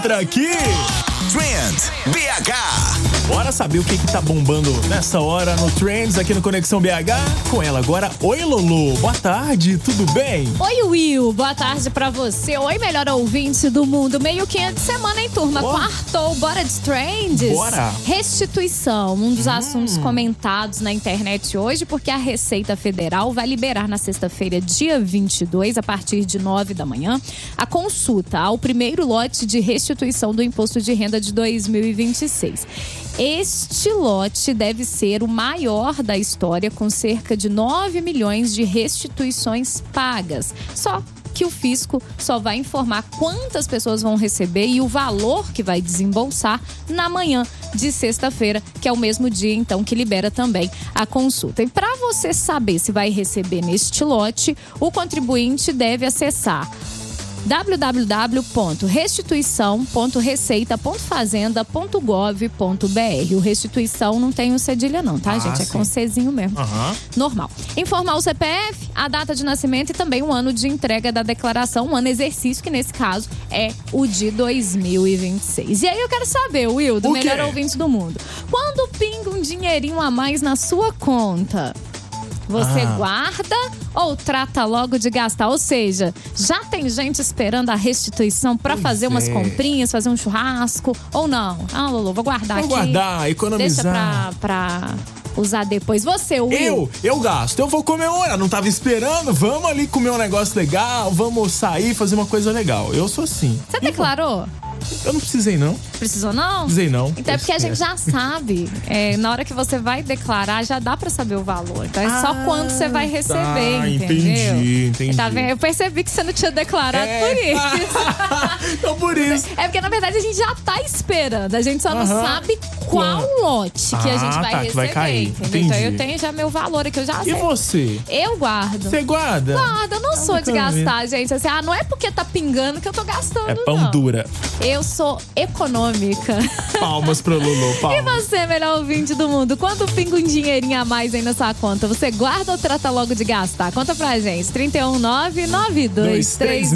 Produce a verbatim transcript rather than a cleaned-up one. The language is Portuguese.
Aqui, Trend B H. Bora saber o que que tá bombando nessa hora no Trends aqui no Conexão B H. Com ela agora, oi Lolo, boa tarde, tudo bem? Oi Will, boa tarde pra você. Oi, melhor ouvinte do mundo. Meio quinta de semana, hein, turma? Oh. Quartou, bora de Trends? Bora. Restituição, um dos hum. assuntos comentados na internet hoje, porque a Receita Federal vai liberar na sexta-feira, dia vinte e dois, a partir de nove da manhã, a consulta ao primeiro lote de restituição do Imposto de Renda de dois mil e vinte e seis. Este lote deve ser o maior da história, com cerca de nove milhões de restituições pagas. Só que o fisco só vai informar quantas pessoas vão receber e o valor que vai desembolsar na manhã de sexta-feira, que é o mesmo dia, então, que libera também a consulta. E para você saber se vai receber neste lote, o contribuinte deve acessar w w w ponto restituição ponto receita ponto fazenda ponto gov ponto b r. O restituição não tem o cedilha não, tá, ah, gente? É sim. com Czinho mesmo. Uhum. Normal. Informar o C P F, a data de nascimento e também o ano de entrega da declaração, um ano exercício, que nesse caso é o de dois mil e vinte e seis. E aí eu quero saber, Will, do O melhor quê? ouvinte do mundo. Quando pinga um dinheirinho a mais na sua conta, você Ah. guarda ou trata logo de gastar? Ou seja, já tem gente esperando a restituição pra Pois fazer umas é. comprinhas, fazer um churrasco? Ou não? Ah, Lolo, vou guardar Vou aqui. guardar, Deixa economizar. pra, pra usar depois. Você, Will? Eu, eu gasto, eu vou comemorar, não tava esperando, vamos ali comer um negócio legal, vamos sair, fazer uma coisa legal. Eu sou assim. Você declarou? Eu não precisei não, Precisou não? precisei não. Então é porque a gente já sabe. É, na hora que você vai declarar, já dá pra saber o valor. Então é só Ah, quando você vai receber, tá, entendeu? entendi, entendi. Tá vendo? Eu percebi que você não tinha declarado É. por isso. Então por isso. É porque, na verdade, a gente já tá esperando. A gente só não Aham. sabe qual lote que a gente Ah, vai tá, que receber, vai cair. entendeu? Então Entendi. eu tenho já meu valor aqui, eu já E sei. você? Eu guardo. Você guarda? Guardo, eu não sou de eu quero ver. gastar, gente. Assim, ah, não é porque tá pingando que eu tô gastando, É pão não. dura. Eu sou econômica. Palmas pro Lulu, E palmas. você, melhor ouvinte do mundo, quando pinga um dinheirinho a mais aí na sua conta, você guarda ou trata logo de gastar? Conta pra gente. trinta e um, nove nove dois três